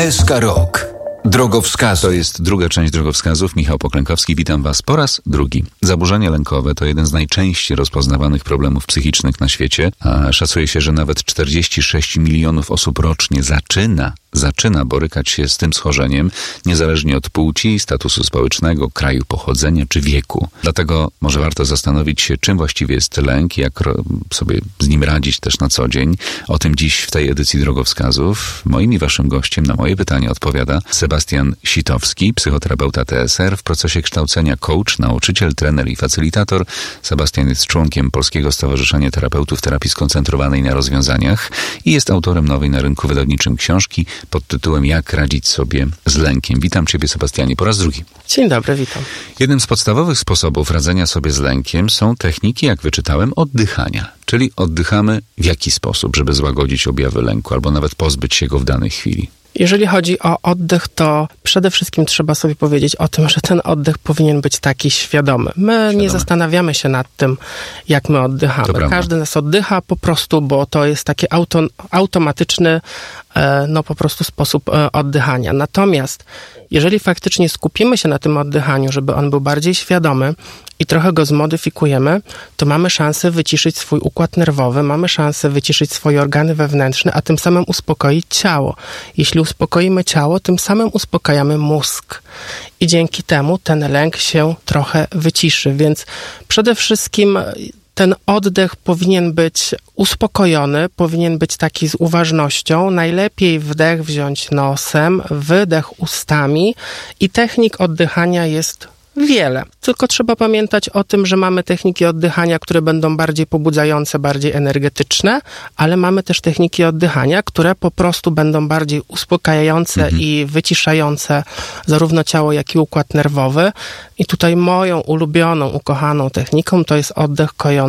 SK Rok. Drogowskaz. To jest druga część drogowskazów. Michał Poklękowski, witam Was po raz drugi. Zaburzenia lękowe to jeden z najczęściej rozpoznawanych problemów psychicznych na świecie. Szacuje się, że nawet 46 milionów osób rocznie zaczyna borykać się z tym schorzeniem, niezależnie od płci, statusu społecznego, kraju pochodzenia czy wieku. Dlatego może warto zastanowić się, czym właściwie jest lęk, jak sobie z nim radzić też na co dzień. O tym dziś w tej edycji drogowskazów. Moim i Waszym gościem na moje pytanie odpowiada Sebastian Sitowski, psychoterapeuta TSR, w procesie kształcenia coach, nauczyciel, trener i facylitator. Sebastian jest członkiem Polskiego Stowarzyszenia Terapeutów Terapii Skoncentrowanej na Rozwiązaniach i jest autorem nowej na rynku wydawniczym książki pod tytułem Jak radzić sobie z lękiem. Witam Ciebie, Sebastianie, po raz drugi. Dzień dobry, witam. Jednym z podstawowych sposobów radzenia sobie z lękiem są techniki, jak wyczytałem, oddychania. Czyli oddychamy w jaki sposób, żeby złagodzić objawy lęku albo nawet pozbyć się go w danej chwili. Jeżeli chodzi o oddech, to przede wszystkim trzeba sobie powiedzieć o tym, że ten oddech powinien być taki świadomy. My nie zastanawiamy się nad tym, jak my oddychamy. Każdy nas oddycha po prostu, bo to jest taki automatyczny po prostu sposób oddychania. Natomiast jeżeli faktycznie skupimy się na tym oddychaniu, żeby on był bardziej świadomy i trochę go zmodyfikujemy, to mamy szansę wyciszyć swój układ nerwowy, mamy szansę wyciszyć swoje organy wewnętrzne, a tym samym uspokoić ciało. Jeśli uspokoimy ciało, tym samym uspokajamy mózg. I dzięki temu ten lęk się trochę wyciszy. Więc przede wszystkim ten oddech powinien być uspokojony, powinien być taki z uważnością. Najlepiej wdech wziąć nosem, wydech ustami i technik oddychania jest wiele. Tylko trzeba pamiętać o tym, że mamy techniki oddychania, które będą bardziej pobudzające, bardziej energetyczne, ale mamy też techniki oddychania, które po prostu będą bardziej uspokajające i wyciszające zarówno ciało, jak i układ nerwowy. I tutaj moją ulubioną, ukochaną techniką to jest oddech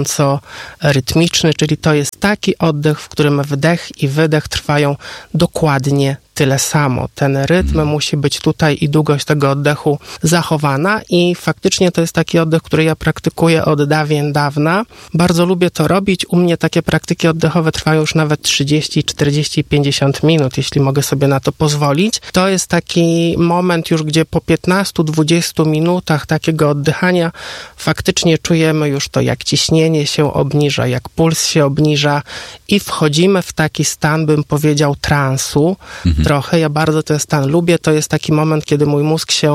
kojąco-rytmiczny, czyli to jest taki oddech, w którym wdech i wydech trwają dokładnie tyle samo. Ten rytm musi być tutaj i długość tego oddechu zachowana i faktycznie to jest taki oddech, który ja praktykuję od dawien dawna. Bardzo lubię to robić. U mnie takie praktyki oddechowe trwają już nawet 30, 40, 50 minut, jeśli mogę sobie na to pozwolić. To jest taki moment już, gdzie po 15-20 minutach takiego oddychania faktycznie czujemy już to, jak ciśnienie się obniża, jak puls się obniża i wchodzimy w taki stan, bym powiedział, transu. Trochę. Ja bardzo ten stan lubię. To jest taki moment, kiedy mój mózg się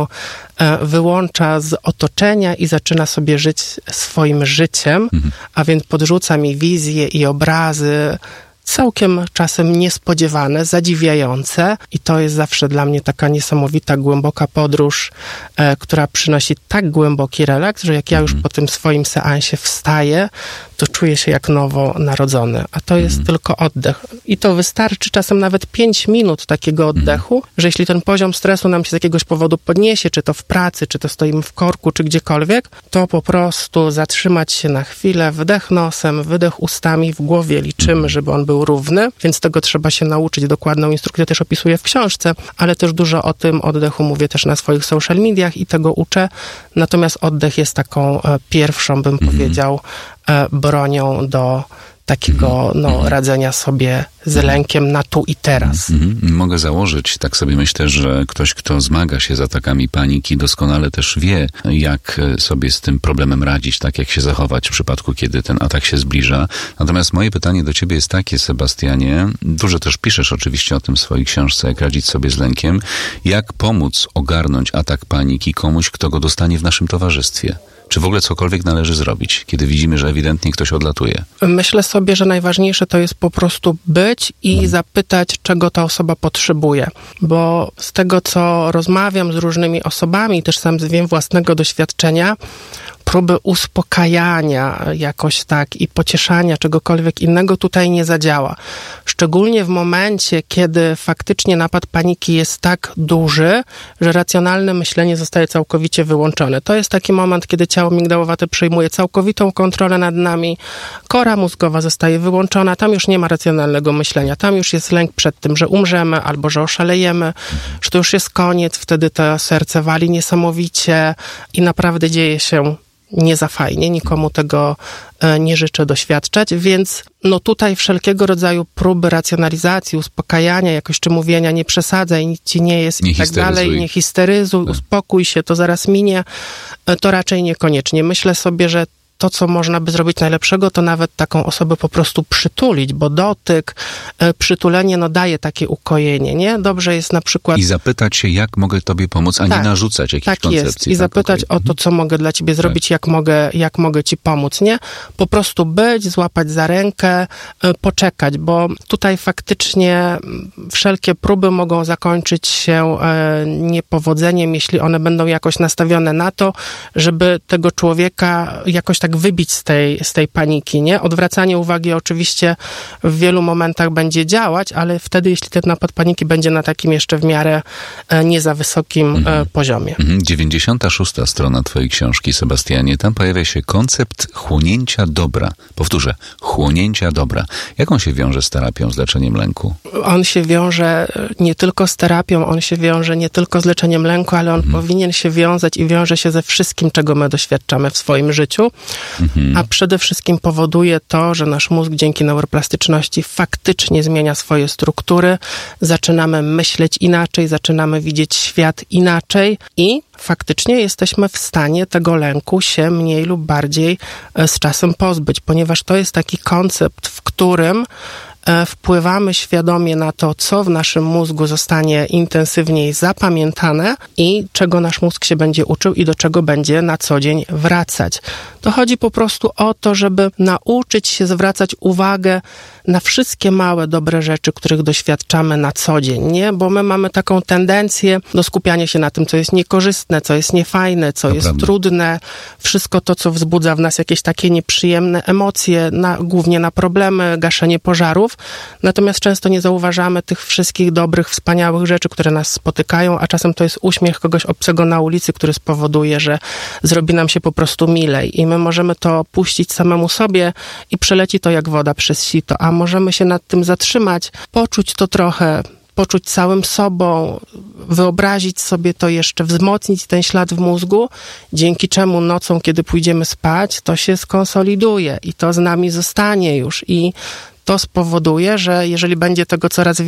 wyłącza z otoczenia i zaczyna sobie żyć swoim życiem, a więc podrzuca mi wizje i obrazy całkiem czasem niespodziewane, zadziwiające i to jest zawsze dla mnie taka niesamowita, głęboka podróż, która przynosi tak głęboki relaks, że jak ja już po tym swoim seansie wstaję, to czuję się jak nowonarodzony. A to jest tylko oddech. I to wystarczy czasem nawet 5 minut takiego oddechu, że jeśli ten poziom stresu nam się z jakiegoś powodu podniesie, czy to w pracy, czy to stoimy w korku, czy gdziekolwiek, to po prostu zatrzymać się na chwilę, wdech nosem, wydech ustami, w głowie liczymy, żeby on był równy, więc tego trzeba się nauczyć. Dokładną instrukcję też opisuję w książce, ale też dużo o tym oddechu mówię też na swoich social mediach i tego uczę. Natomiast oddech jest taką pierwszą, bym powiedział, bronią do takiego radzenia sobie z lękiem na tu i teraz. Mogę założyć, tak sobie myślę, że ktoś, kto zmaga się z atakami paniki, doskonale też wie, jak sobie z tym problemem radzić, tak jak się zachować w przypadku, kiedy ten atak się zbliża. Natomiast moje pytanie do Ciebie jest takie, Sebastianie, dużo też piszesz oczywiście o tym w swojej książce, jak radzić sobie z lękiem, jak pomóc ogarnąć atak paniki komuś, kto go dostanie w naszym towarzystwie? Czy w ogóle cokolwiek należy zrobić, kiedy widzimy, że ewidentnie ktoś odlatuje? Myślę sobie, że najważniejsze to jest po prostu być i zapytać, czego ta osoba potrzebuje. Bo z tego, co rozmawiam z różnymi osobami, też sam wiem własnego doświadczenia, próby uspokajania jakoś tak i pocieszania czegokolwiek innego tutaj nie zadziała. Szczególnie w momencie, kiedy faktycznie napad paniki jest tak duży, że racjonalne myślenie zostaje całkowicie wyłączone. To jest taki moment, kiedy ciało migdałowate przejmuje całkowitą kontrolę nad nami, kora mózgowa zostaje wyłączona, tam już nie ma racjonalnego myślenia, tam już jest lęk przed tym, że umrzemy albo że oszalejemy, że to już jest koniec, wtedy to serce wali niesamowicie i naprawdę dzieje się nie za fajnie, nikomu tego nie życzę doświadczać, więc tutaj wszelkiego rodzaju próby racjonalizacji, uspokajania, jakoś czy mówienia nie przesadzaj, nic ci nie jest i tak dalej, nie histeryzuj, uspokój się, to zaraz minie, to raczej niekoniecznie. Myślę sobie, że to, co można by zrobić najlepszego, to nawet taką osobę po prostu przytulić, bo dotyk, przytulenie, daje takie ukojenie, nie? Dobrze jest na przykład... I zapytać się, jak mogę tobie pomóc, a nie narzucać jakichś koncepcji. Jest. I zapytać o to, co mogę dla ciebie zrobić, jak mogę ci pomóc, nie? Po prostu być, złapać za rękę, poczekać, bo tutaj faktycznie wszelkie próby mogą zakończyć się niepowodzeniem, jeśli one będą jakoś nastawione na to, żeby tego człowieka jakoś tak wybić z tej paniki, nie? Odwracanie uwagi oczywiście w wielu momentach będzie działać, ale wtedy, jeśli ten napad paniki będzie na takim jeszcze w miarę nie za wysokim poziomie. 96. strona twojej książki, Sebastianie, tam pojawia się koncept chłonięcia dobra. Powtórzę, chłonięcia dobra. Jak on się wiąże z terapią, z leczeniem lęku? On się wiąże nie tylko z terapią, on się wiąże nie tylko z leczeniem lęku, ale on powinien się wiązać i wiąże się ze wszystkim, czego my doświadczamy w swoim życiu. A przede wszystkim powoduje to, że nasz mózg dzięki neuroplastyczności faktycznie zmienia swoje struktury, zaczynamy myśleć inaczej, zaczynamy widzieć świat inaczej i faktycznie jesteśmy w stanie tego lęku się mniej lub bardziej z czasem pozbyć, ponieważ to jest taki koncept, w którym wpływamy świadomie na to, co w naszym mózgu zostanie intensywniej zapamiętane i czego nasz mózg się będzie uczył i do czego będzie na co dzień wracać. To chodzi po prostu o to, żeby nauczyć się zwracać uwagę na wszystkie małe, dobre rzeczy, których doświadczamy na co dzień, nie? Bo my mamy taką tendencję do skupiania się na tym, co jest niekorzystne, co jest niefajne, co jest trudne. Wszystko to, co wzbudza w nas jakieś takie nieprzyjemne emocje, głównie na problemy, gaszenie pożarów. Natomiast często nie zauważamy tych wszystkich dobrych, wspaniałych rzeczy, które nas spotykają, a czasem to jest uśmiech kogoś obcego na ulicy, który spowoduje, że zrobi nam się po prostu milej. I my możemy to puścić samemu sobie i przeleci to jak woda przez sito, a możemy się nad tym zatrzymać, poczuć to trochę, poczuć całym sobą, wyobrazić sobie to jeszcze, wzmocnić ten ślad w mózgu, dzięki czemu nocą, kiedy pójdziemy spać, to się skonsoliduje i to z nami zostanie już i to spowoduje, że jeżeli będzie tego coraz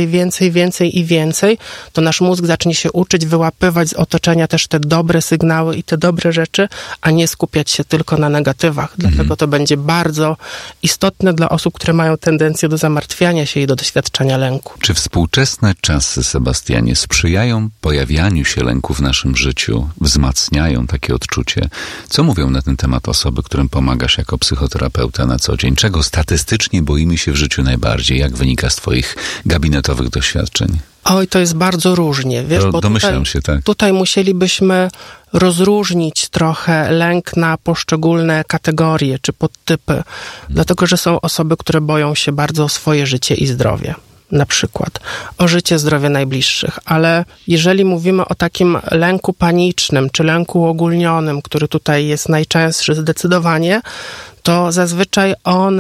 więcej, to nasz mózg zacznie się uczyć wyłapywać z otoczenia też te dobre sygnały i te dobre rzeczy, a nie skupiać się tylko na negatywach. Dlatego to będzie bardzo istotne dla osób, które mają tendencję do zamartwiania się i do doświadczenia lęku. Czy współczesne czasy, Sebastianie, sprzyjają pojawianiu się lęku w naszym życiu, wzmacniają takie odczucie? Co mówią na ten temat osoby, którym pomagasz jako psychoterapeuta na co dzień? Czego statystycznie boimy się w życiu najbardziej? Jak wynika z twoich gabinetowych doświadczeń? Oj, to jest bardzo różnie, wiesz, bo tutaj musielibyśmy rozróżnić trochę lęk na poszczególne kategorie czy podtypy, dlatego że są osoby, które boją się bardzo o swoje życie i zdrowie. Na przykład o życie, zdrowie najbliższych, ale jeżeli mówimy o takim lęku panicznym czy lęku uogólnionym, który tutaj jest najczęstszy zdecydowanie, to zazwyczaj on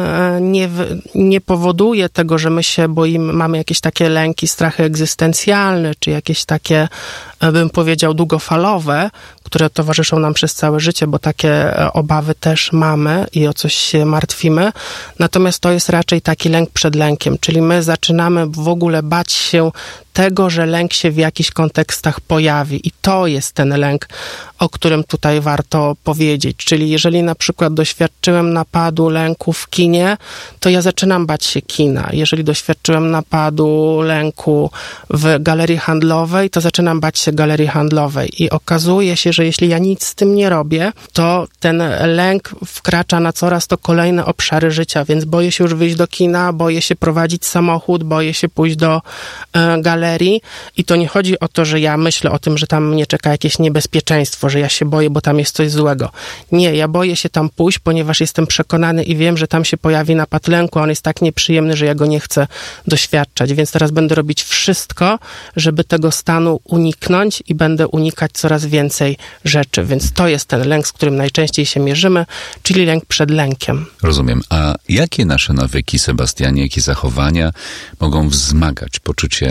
nie powoduje tego, że my się boimy, mamy jakieś takie lęki, strachy egzystencjalne, czy jakieś takie, bym powiedział, długofalowe, które towarzyszą nam przez całe życie, bo takie obawy też mamy i o coś się martwimy. Natomiast to jest raczej taki lęk przed lękiem, czyli my zaczynamy w ogóle bać się tego, że lęk się w jakichś kontekstach pojawi i to jest ten lęk, o którym tutaj warto powiedzieć. Czyli jeżeli na przykład doświadczyłem napadu lęku w kinie, to ja zaczynam bać się kina. Jeżeli doświadczyłem napadu lęku w galerii handlowej, to zaczynam bać się galerii handlowej i okazuje się, że jeśli ja nic z tym nie robię, to ten lęk wkracza na coraz to kolejne obszary życia, więc boję się już wyjść do kina, boję się prowadzić samochód, boję się pójść do galerii i to nie chodzi o to, że ja myślę o tym, że tam mnie czeka jakieś niebezpieczeństwo, że ja się boję, bo tam jest coś złego. Nie, ja boję się tam pójść, ponieważ jestem przekonany i wiem, że tam się pojawi napad lęku, a on jest tak nieprzyjemny, że ja go nie chcę doświadczać, więc teraz będę robić wszystko, żeby tego stanu uniknąć i będę unikać coraz więcej rzeczy, więc to jest ten lęk, z którym najczęściej się mierzymy, czyli lęk przed lękiem. Rozumiem. A jakie nasze nawyki, Sebastianie, jakie zachowania mogą wzmagać poczucie lęku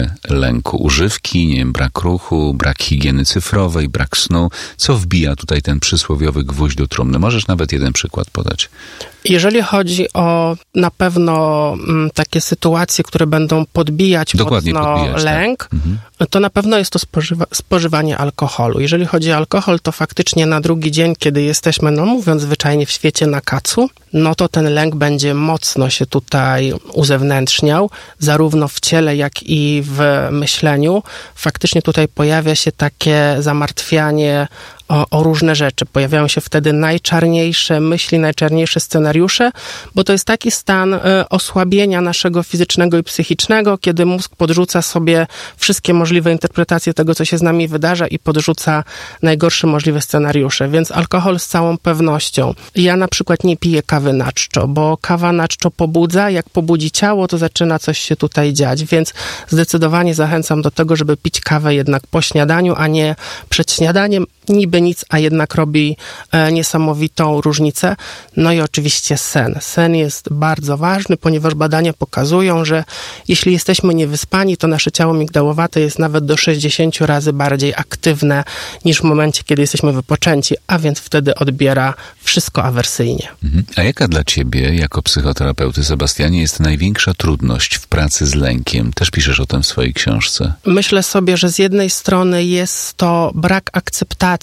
lęku? Używki, nie wiem, brak ruchu, brak higieny cyfrowej, brak snu. Co wbija tutaj ten przysłowiowy gwóźdź do trumny? Możesz nawet jeden przykład podać. Jeżeli chodzi o na pewno takie sytuacje, które będą podbijać mocno lęk, tak. To na pewno jest to spożywanie alkoholu. Jeżeli chodzi o alkohol, to faktycznie na drugi dzień, kiedy jesteśmy, no mówiąc zwyczajnie, w świecie na kacu, no to ten lęk będzie mocno się tutaj uzewnętrzniał, zarówno w ciele, jak i w myśleniu. Faktycznie tutaj pojawia się takie zamartwianie o różne rzeczy. Pojawiają się wtedy najczarniejsze myśli, najczarniejsze scenariusze, bo to jest taki stan osłabienia naszego fizycznego i psychicznego, kiedy mózg podrzuca sobie wszystkie możliwe interpretacje tego, co się z nami wydarza i podrzuca najgorsze możliwe scenariusze. Więc alkohol z całą pewnością. Ja na przykład nie piję kawy na czczo, bo kawa na czczo pobudza. Jak pobudzi ciało, to zaczyna coś się tutaj dziać. Więc zdecydowanie zachęcam do tego, żeby pić kawę jednak po śniadaniu, a nie przed śniadaniem. Niby nic, a jednak robi niesamowitą różnicę. No i oczywiście sen. Sen jest bardzo ważny, ponieważ badania pokazują, że jeśli jesteśmy niewyspani, to nasze ciało migdałowate jest nawet do 60 razy bardziej aktywne niż w momencie, kiedy jesteśmy wypoczęci, a więc wtedy odbiera wszystko awersyjnie. A jaka dla ciebie, jako psychoterapeuty, Sebastianie, jest największa trudność w pracy z lękiem? Też piszesz o tym w swojej książce. Myślę sobie, że z jednej strony jest to brak akceptacji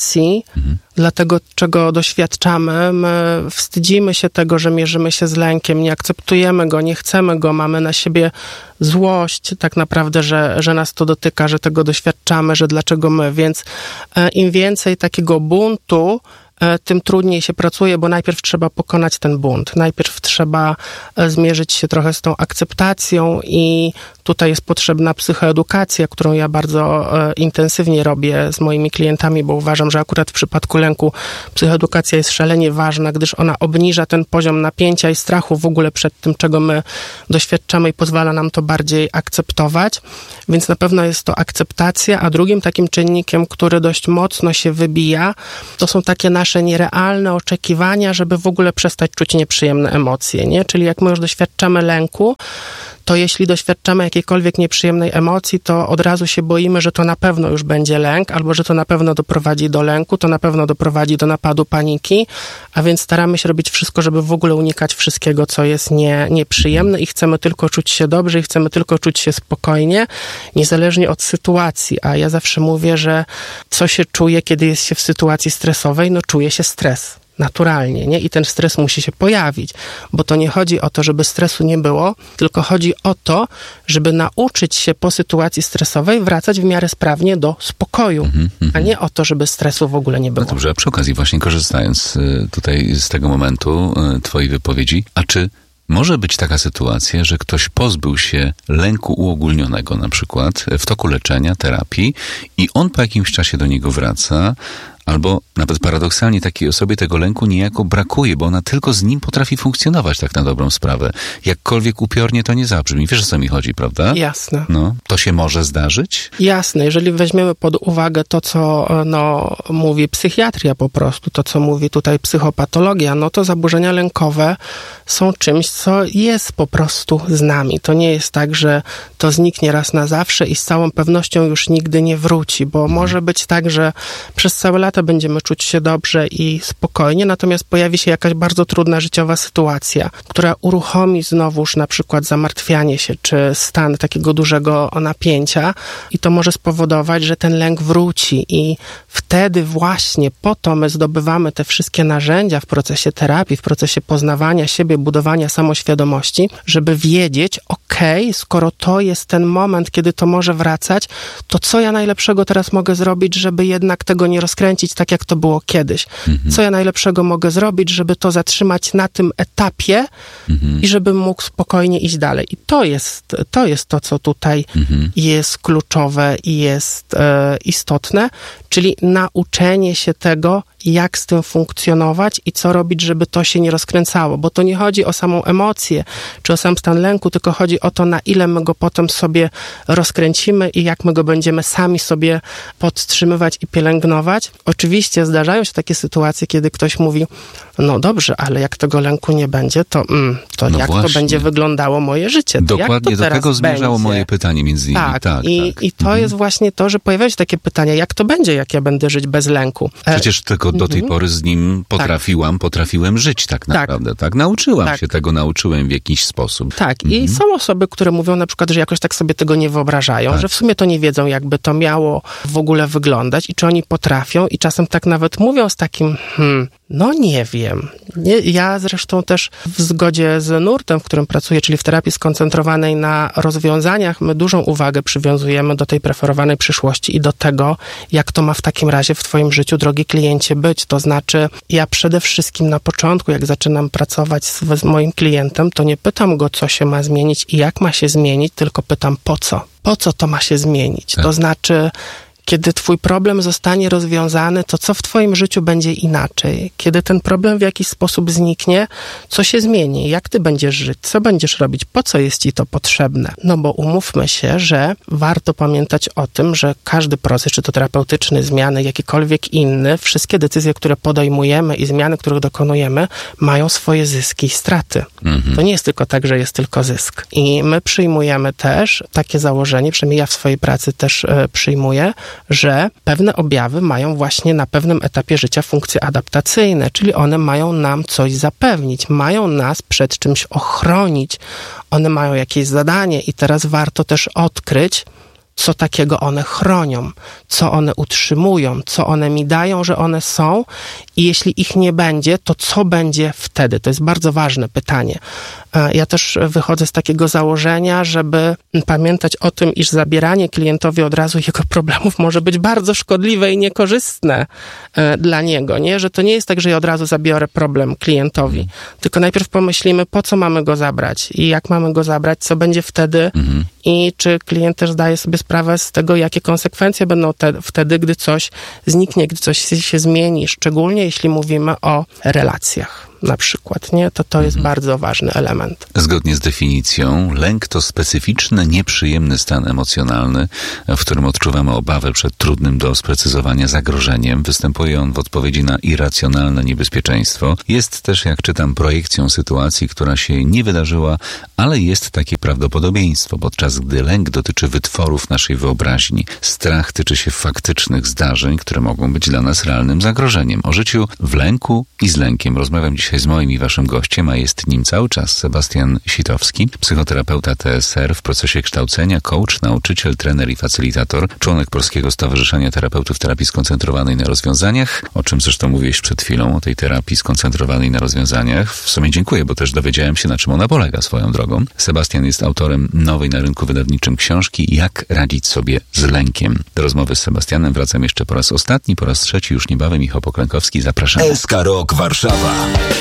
dla tego, czego doświadczamy. My wstydzimy się tego, że mierzymy się z lękiem, nie akceptujemy go, nie chcemy go, mamy na siebie złość tak naprawdę, że nas to dotyka, że tego doświadczamy, że dlaczego my. Więc im więcej takiego buntu, tym trudniej się pracuje, bo najpierw trzeba pokonać ten bunt. Najpierw trzeba zmierzyć się trochę z tą akceptacją i tutaj jest potrzebna psychoedukacja, którą ja bardzo intensywnie robię z moimi klientami, bo uważam, że akurat w przypadku lęku psychoedukacja jest szalenie ważna, gdyż ona obniża ten poziom napięcia i strachu w ogóle przed tym, czego my doświadczamy i pozwala nam to bardziej akceptować. Więc na pewno jest to akceptacja, a drugim takim czynnikiem, który dość mocno się wybija, to są takie nasze nierealne oczekiwania, żeby w ogóle przestać czuć nieprzyjemne emocje, nie? Czyli jak my już doświadczamy lęku, to jeśli doświadczamy jakiejkolwiek nieprzyjemnej emocji, to od razu się boimy, że to na pewno już będzie lęk, albo że to na pewno doprowadzi do lęku, to na pewno doprowadzi do napadu paniki, a więc staramy się robić wszystko, żeby w ogóle unikać wszystkiego, co jest nieprzyjemne i chcemy tylko czuć się dobrze i chcemy tylko czuć się spokojnie, niezależnie od sytuacji. A ja zawsze mówię, że co się czuje, kiedy jest się w sytuacji stresowej? No czuje się stres. Naturalnie, nie? I ten stres musi się pojawić, bo to nie chodzi o to, żeby stresu nie było, tylko chodzi o to, żeby nauczyć się po sytuacji stresowej wracać w miarę sprawnie do spokoju, a nie o to, żeby stresu w ogóle nie było. No dobrze, a przy okazji właśnie korzystając tutaj z tego momentu twojej wypowiedzi, a czy może być taka sytuacja, że ktoś pozbył się lęku uogólnionego na przykład w toku leczenia, terapii i on po jakimś czasie do niego wraca, albo nawet paradoksalnie takiej osobie tego lęku niejako brakuje, bo ona tylko z nim potrafi funkcjonować tak na dobrą sprawę. Jakkolwiek upiornie to nie zabrzmi. Wiesz, o co mi chodzi, prawda? Jasne. No, to się może zdarzyć? Jasne. Jeżeli weźmiemy pod uwagę to, co mówi psychiatria po prostu, to, co mówi tutaj psychopatologia, no to zaburzenia lękowe są czymś, co jest po prostu z nami. To nie jest tak, że to zniknie raz na zawsze i z całą pewnością już nigdy nie wróci, bo może być tak, że przez całe lata będziemy czuć się dobrze i spokojnie, natomiast pojawi się jakaś bardzo trudna życiowa sytuacja, która uruchomi znowuż na przykład zamartwianie się, czy stan takiego dużego napięcia i to może spowodować, że ten lęk wróci i wtedy właśnie po to my zdobywamy te wszystkie narzędzia w procesie terapii, w procesie poznawania siebie, budowania samoświadomości, żeby wiedzieć, skoro to jest ten moment, kiedy to może wracać, to co ja najlepszego teraz mogę zrobić, żeby jednak tego nie rozkręcić tak, jak to było kiedyś. Co ja najlepszego mogę zrobić, żeby to zatrzymać na tym etapie i żebym mógł spokojnie iść dalej. I to jest to, co tutaj jest kluczowe i jest istotne, czyli nauczenie się tego, jak z tym funkcjonować i co robić, żeby to się nie rozkręcało, bo to nie chodzi o samą emocję, czy o sam stan lęku, tylko chodzi o to, na ile my go potem sobie rozkręcimy i jak my go będziemy sami sobie podtrzymywać i pielęgnować. Oczywiście zdarzają się takie sytuacje, kiedy ktoś mówi, no dobrze, ale jak tego lęku nie będzie, to jak właśnie to będzie wyglądało moje życie? Dokładnie do tego zmierzało moje pytanie między innymi. I to jest właśnie to, że pojawiają się takie pytania, jak to będzie, jak ja będę żyć bez lęku? Przecież tylko do tej pory z nim potrafiłem żyć tak naprawdę, tak? Nauczyłam się tego, nauczyłem w jakiś sposób. Tak, i są osoby, które mówią na przykład, że jakoś tak sobie tego nie wyobrażają, że w sumie to nie wiedzą, jakby to miało w ogóle wyglądać i czy oni potrafią i czasem tak nawet mówią z takim, no nie wiem. Ja zresztą też w zgodzie z nurtem, w którym pracuję, czyli w terapii skoncentrowanej na rozwiązaniach, my dużą uwagę przywiązujemy do tej preferowanej przyszłości i do tego, jak to ma w takim razie w twoim życiu, drogi kliencie, być. To znaczy, ja przede wszystkim na początku, jak zaczynam pracować z moim klientem, to nie pytam go, co się ma zmienić i jak ma się zmienić, tylko pytam, po co? Po co to ma się zmienić? To znaczy, kiedy twój problem zostanie rozwiązany, to co w twoim życiu będzie inaczej? Kiedy ten problem w jakiś sposób zniknie, co się zmieni? Jak ty będziesz żyć? Co będziesz robić? Po co jest ci to potrzebne? No bo umówmy się, że warto pamiętać o tym, że każdy proces, czy to terapeutyczny, zmiany, jakikolwiek inny, wszystkie decyzje, które podejmujemy i zmiany, których dokonujemy, mają swoje zyski i straty. To nie jest tylko tak, że jest tylko zysk. I my przyjmujemy też takie założenie, przynajmniej ja w swojej pracy też przyjmuję, że pewne objawy mają właśnie na pewnym etapie życia funkcje adaptacyjne, czyli one mają nam coś zapewnić, mają nas przed czymś ochronić, one mają jakieś zadanie i teraz warto też odkryć, co takiego one chronią, co one utrzymują, co one mi dają, że one są i jeśli ich nie będzie, to co będzie wtedy? To jest bardzo ważne pytanie. Ja też wychodzę z takiego założenia, żeby pamiętać o tym, iż zabieranie klientowi od razu jego problemów może być bardzo szkodliwe i niekorzystne dla niego, nie? Że to nie jest tak, że ja od razu zabiorę problem klientowi, tylko najpierw pomyślimy, po co mamy go zabrać i jak mamy go zabrać, co będzie wtedy i czy klient też zdaje sobie sprawę z tego, jakie konsekwencje będą wtedy, gdy coś zniknie, gdy coś się zmieni, szczególnie jeśli mówimy o relacjach. Na przykład, nie? To jest bardzo ważny element. Zgodnie z definicją, lęk to specyficzny, nieprzyjemny stan emocjonalny, w którym odczuwamy obawę przed trudnym do sprecyzowania zagrożeniem. Występuje on w odpowiedzi na irracjonalne niebezpieczeństwo. Jest też, jak czytam, projekcją sytuacji, która się nie wydarzyła, ale jest takie prawdopodobieństwo, podczas gdy lęk dotyczy wytworów naszej wyobraźni. Strach tyczy się faktycznych zdarzeń, które mogą być dla nas realnym zagrożeniem. O życiu w lęku i z lękiem rozmawiam dzisiaj z moim i waszym gościem, a jest nim cały czas Sebastian Sitowski, psychoterapeuta TSR w procesie kształcenia, coach, nauczyciel, trener i facylitator, członek Polskiego Stowarzyszenia Terapeutów Terapii Skoncentrowanej na Rozwiązaniach, o czym zresztą mówiłeś przed chwilą, o tej terapii skoncentrowanej na rozwiązaniach. W sumie dziękuję, bo też dowiedziałem się, na czym ona polega swoją drogą. Sebastian jest autorem nowej na rynku wydawniczym książki Jak radzić sobie z lękiem. Do rozmowy z Sebastianem wracam jeszcze po raz ostatni, po raz trzeci, już niebawem. Michał Poklękowski, zapraszam. SK Rock Warszawa.